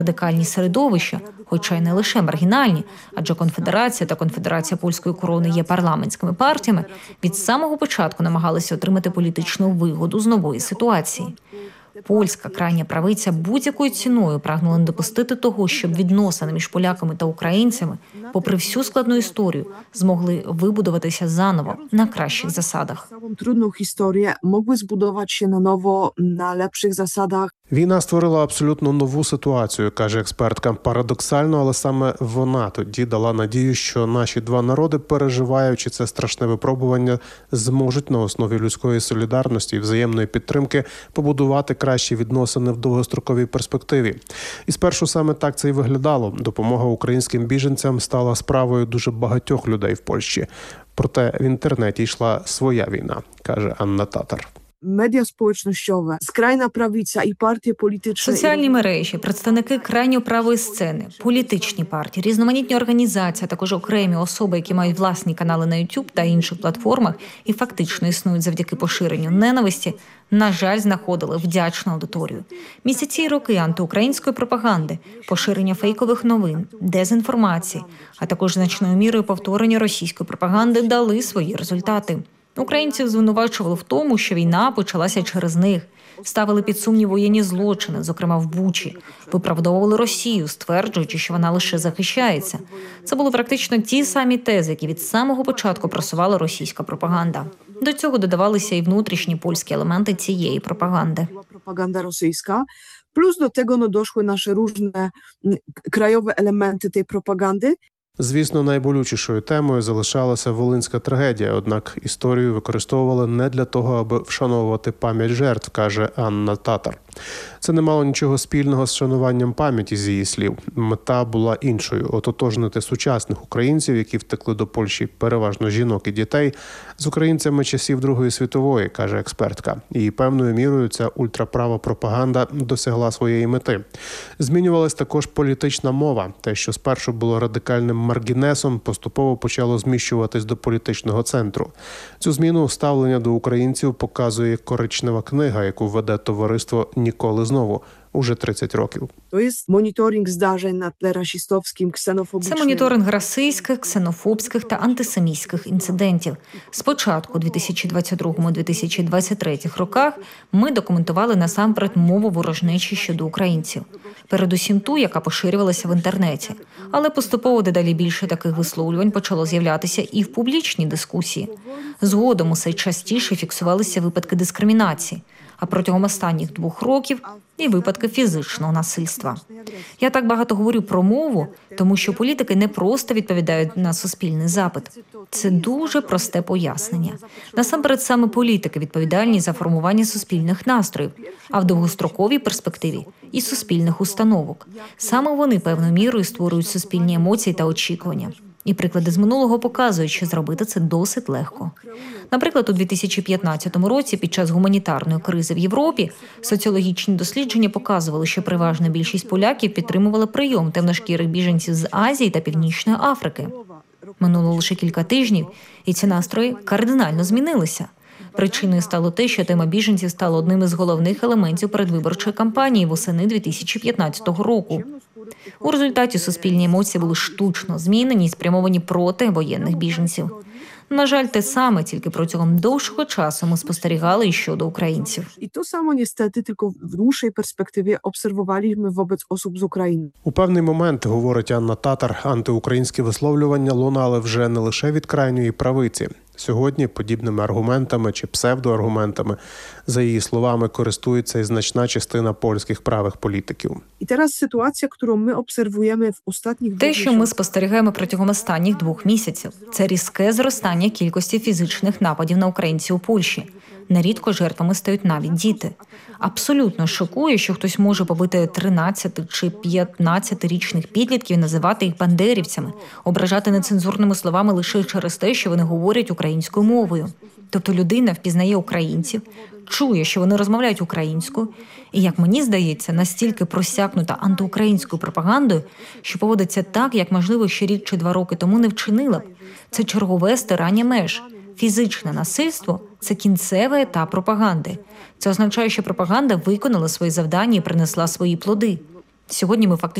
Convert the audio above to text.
радикальні середовища, хоча й не лише маргінальні, адже Конфедерація та Конфедерація польської корони є парламентськими партіями, від самого початку намагалися отримати політичну вигоду з нової ситуації. Польська крайня правиця будь-якою ціною прагнула не допустити того, щоб відносини між поляками та українцями, попри всю складну історію, змогли вибудуватися заново на кращих засадах. Трудну історію могли збудуватися наново на lepszych засадах. Війна створила абсолютно нову ситуацію, каже експертка. Парадоксально, але саме вона тоді дала надію, що наші два народи, переживаючи це страшне випробування, зможуть на основі людської солідарності і взаємної підтримки побудувати кращі відносини в довгостроковій перспективі. І спершу саме так це і виглядало. Допомога українським біженцям стала справою дуже багатьох людей в Польщі. Проте в інтернеті йшла своя війна, каже Анна Татар. Медіа społecznościowe, skrajna prawica і партії політичні. Соціальні мережі, представники крайньо правої сцени, політичні партії, різноманітні організації, а також окремі особи, які мають власні канали на YouTube та інших платформах і фактично існують завдяки поширенню ненависті, на жаль, знаходили вдячну аудиторію. Місяці й роки антиукраїнської пропаганди, поширення фейкових новин, дезінформації, а також значною мірою повторення російської пропаганди дали свої результати. Українців звинувачували в тому, що війна почалася через них, ставили під сумнів воєнні злочини, зокрема в Бучі, виправдовували Росію, стверджуючи, що вона лише захищається. Це були практично ті самі тези, які від самого початку просувала російська пропаганда. До цього додавалися і внутрішні польські елементи цієї пропаганди. Пропаганда російська. Плюс до того дійшли наші різні краєві елементи тієї пропаганди. Звісно, найболючішою темою залишалася Волинська трагедія, однак історію використовували не для того, аби вшановувати пам'ять жертв, каже Анна Татар. Це не мало нічого спільного з шануванням пам'яті, з її слів. Мета була іншою – ототожнити сучасних українців, які втекли до Польщі, переважно жінок і дітей, з українцями часів Другої світової, каже експертка. І певною мірою ця ультраправа пропаганда досягла своєї мети. Змінювалась також політична мова. Те, що спершу було радикальним маргінесом, поступово почало зміщуватись до політичного центру. Цю зміну ставлення до українців показує коричнева книга, яку веде товариство «Ніколи знову» уже 30 років. Це моніторинг здарень на тлі расистовським, ксенофобічним. Це моніторинг расистських, ксенофобських та антисемітських інцидентів. Спочатку, у 2022-2023 роках, ми документували насамперед мову ворожнечі щодо українців. Передусім ту, яка поширювалася в інтернеті. Але поступово дедалі більше таких висловлювань почало з'являтися і в публічній дискусії. Згодом усе частіше фіксувалися випадки дискримінації, а протягом останніх 2 років і випадки фізичного насильства. Я так багато говорю про мову, тому що політики не просто відповідають на суспільний запит. Це дуже просте пояснення. Насамперед саме політики відповідальні за формування суспільних настроїв, а в довгостроковій перспективі – і суспільних установок. Саме вони певною мірою створюють суспільні емоції та очікування. І приклади з минулого показують, що зробити це досить легко. Наприклад, у 2015 році під час гуманітарної кризи в Європі соціологічні дослідження показували, що переважна більшість поляків підтримувала прийом темношкірих біженців з Азії та Північної Африки. Минуло лише кілька тижнів, і ці настрої кардинально змінилися. Причиною стало те, що тема біженців стала одним із головних елементів передвиборчої кампанії восени 2015 року. У результаті суспільні емоції були штучно змінені і спрямовані проти воєнних біженців. На жаль, те саме, тільки протягом довшого часу ми спостерігали і щодо українців. І то само, niestety, тільки в dłuższej перспективі obserwowaliśmy wobec osób з України. У певний момент, говорить Анна Татар, антиукраїнські висловлювання лунали вже не лише від крайньої правиці. Сьогодні подібними аргументами чи псевдоаргументами, за її словами, користується і значна частина польських правих політиків. І зараз ситуація, яку ми обсервуємо в останніх Те, що ми спостерігаємо протягом останніх 2 місяців, це різке зростання кількості фізичних нападів на українців у Польщі. Нерідко жертвами стають навіть діти. Абсолютно шокує, що хтось може побити 13 чи 15-річних підлітків і називати їх бандерівцями, ображати нецензурними словами лише через те, що вони говорять українською мовою. Тобто людина впізнає українців, чує, що вони розмовляють українською, і, як мені здається, настільки просякнута антиукраїнською пропагандою, що поводиться так, як, можливо, ще рік чи 2 роки тому не вчинила б. Це чергове стирання меж. Фізичне насильство – це кінцевий етап пропаганди. Це означає, що пропаганда виконала свої завдання і принесла свої плоди. Сьогодні ми фактично